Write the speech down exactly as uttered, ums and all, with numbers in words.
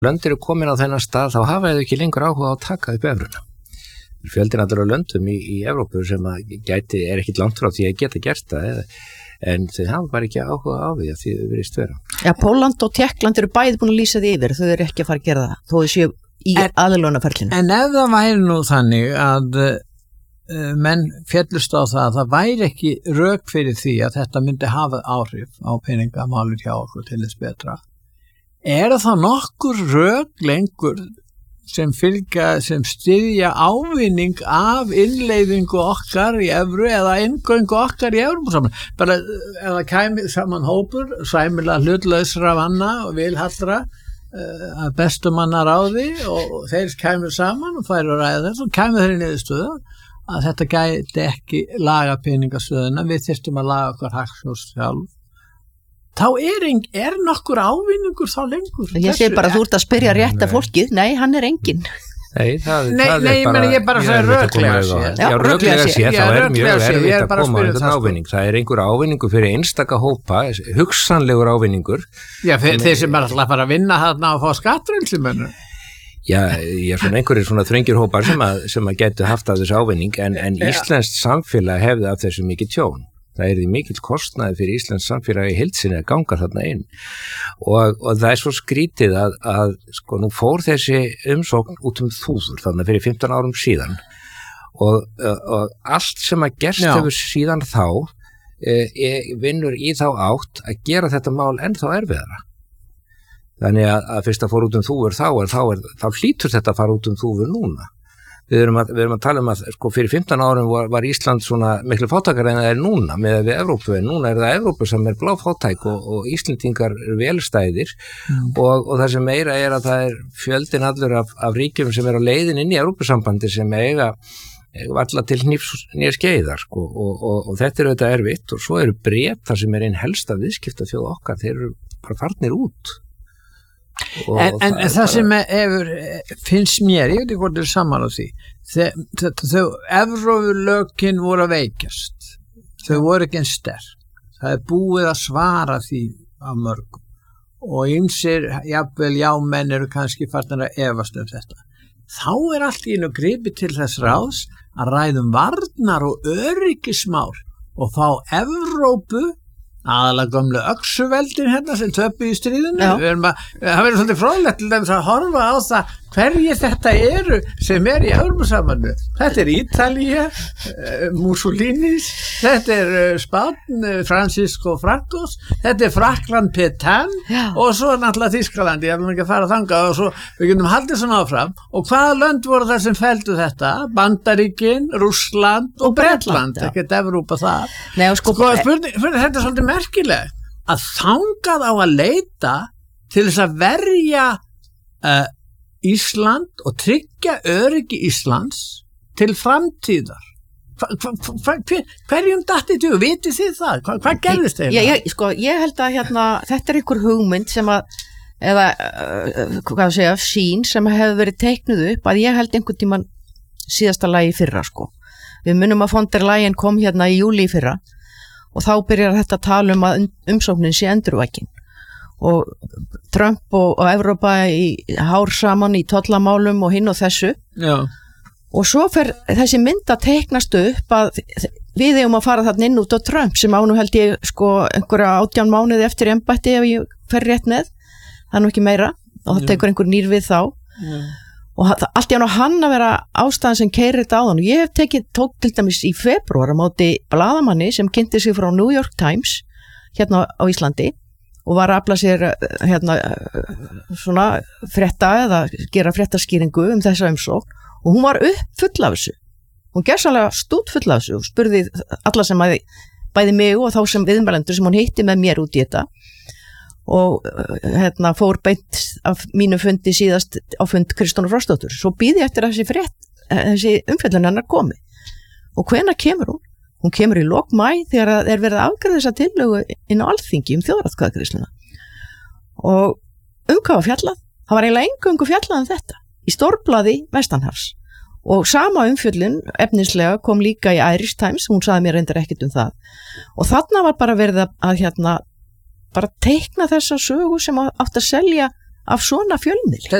lönd eru komin á þennan stað, þá hafa þau ekki lengur áhuga á að taka upp evruna. Fjöldin allra löndum í, í Evrópu sem að gæti, er ekkit langt frá því að geta gert það, en þau hafa bara ekki áhuga á því að því þau virðist vera. Já, Pólland og Tékkland eru bæði búin að lýsa því yfir, þau eru ekki að fara að gera það, þó þau séu í aðlögunarferlinu. En ef það væri nú þannig að uh, menn féllust á það að það væri ekki rök fyrir því að þetta myndi hafa áhrif á peningamálur hjá okkur til þess betra, er það nokkur rök lengur sem fylgja, sem styðja ávinning af innleiðingu okkar í evru eða inngöngu okkar í evru saman. Bara ef það kæmi saman hópur, sæmilega hlutlausra manna og vilhallra uh, að bestu manna ráði og þeir kæmi saman og færi að ræða þess og kæmi þeir í niðurstöðu að þetta gæti ekki laga peningastöðuna, við þyrstum að laga okkar hagsjós sjálf. Þá er, er nokkur ávinningur þá lengur. Ég sé bara að þú ert að spyrja rétta fólkið, nei, hann er enginn. Nei, það, nei, það nei, er bara, ég bara segja röklega séð. Já, röklega séð, þá er mjög erfitt að koma að þetta ávinning. Það er einhver ávinningur fyrir einstaka hópa, hugsanlegur ávinningur. Já, þeir sem er alltaf bara að vinna þarna og fá skattfrelsumönnur. Já, ég er svona einhverjir svona þrengir hópar sem að, sem að getur haft af þessu ávinning, en, en íslenskt samfélag hefði af þessu mikið tjón. Það er því mikill kostnaði fyrir Íslands samfélagi í heild sinni að ganga þarna inn og, og það er svo skrítið að, að sko nú fór þessi umsókn út um þúfur þannig fyrir fimmtán árum síðan og, og allt sem að gerst Já. hefur síðan þá e, vinnur í þá átt að gera þetta mál ennþá erfiðara. Þannig að, að fyrst að fór út um þúfur þá er, þá er þá hlýtur þetta að fara út um þúfur núna. Við erum, að, við erum að tala um að sko, fyrir fimmtán árum var, var Ísland svona miklu fátækari en það er núna með við Evrópu, en núna er það Evrópu sem er bláfátæk og, og Íslendingar eru velstæðir mm. og, og það sem meira er að það er fjöldin allur af, af ríkjum sem er á leiðin inn í Evrópusambandi sem eiga, eiga alla til nýja skeiðar sko, og, og, og þetta er auðvitað erfitt og svo eru Bret þar sem er einn helsta viðskiptafjóð okkar, þeir eru bara farnir út. En, en, en það sem hefur, finnst mér, ég veit ekki hvort er saman á því, þau Evrópulögin voru að veikjast, þau voru ekki en sterk, það er búið að svara því af mörgum og ýmsir, jafnvel jámenn eru kannski farnir að efast um þetta. Þá er allt í einu gripið til þess ráðs að ræðum varnar og öryggismál og fá Evrópu aðalega gömlu öxuveldin hérna sem töpu í stríðinu. Við erum að, það verður svolítið fróðlegt til dæmis að horfa á það hverjir þetta eru sem er í Evrópusambandinu. Þetta er Ítalía, Mussolinis, þetta er Spánn, Francisco Francos, þetta er Frakkland Pétain og svo náttúrulega Þýskaland, ég vil ekki fara þangað og svo við getum haldið svona áfram. Og hvaða lönd voru það sem felldu þetta? Bandaríkin, Rússland og, og Bretland, ekkert Evrópa þar. Nei, sko, sko, spurning, spurning, þetta er svolítið merkilegt að þangað á að leita til þess að verja uh, Ísland og tryggja öryggi Íslands til framtíðar. Hva, hva, hva, hver, hverjum datti þú? Vitið þið það? Hva, hvað gerðist þeim? Ég, ég, sko, ég held að hérna, þetta er einhver hugmynd sem að, eða, uh, hvað segja, sín sem hefur verið teiknuð upp að ég held einhvern tímann síðasta lagi fyrra, sko. Við munum að von der Leyen kom hérna í júlí fyrra og þá byrjar þetta að tala um að umsóknin sé endurvækin. Og Trump og, og Evrópa í hár saman í tollamálum og hinn og þessu. Já. Og svo fer þessi mynd að teiknast upp að við eigum að fara þarna inn út á Trump sem ánú held ég sko einhverja átján mánuði eftir embætti ef ég fer rétt með. Það er nú ekki meira og það tekur einhver nýr við þá. Já. Og allt í hann og hann að vera ástæðan sem keyrir þetta á þann. Ég hef tekið, tók til dæmis í febrúar á móti blaðamanni sem kynnti sig frá New York Times hérna á Íslandi og var að afla sér hérna svona frétta eða gera fréttaskýringu um þessa umsókn og hún var upp full af þessu. Hún gerðsanlega stút full af þessu og spurði alla sem að bæði mig og þá sem viðmælendur sem hún hitti með mér út í þetta og hérna fór beint af mínu fundi síðast á fund Kristrúnar Frostadóttur. Svo býði eftir að þessi frétt, þessi umfjöllun hennar komi. Og hvenær kemur hún? Hún kemur í lok maí þegar það er verið að afgreiða þessa tillögu inn á Alþingi um þjóðaratkvæðagreiðsluna. Og um hvað var fjallað? Það var eiginlega eingöngu fjallað um þetta í stórblaði Vestanhafs. Og sama umfjöllun efnislega kom líka í Irish Times, hún sagði mér reyndar ekkert um það. Og þarna var bara verið að, að hérna bara teikna þessa sögu sem átt að selja af svona fjölmiðli.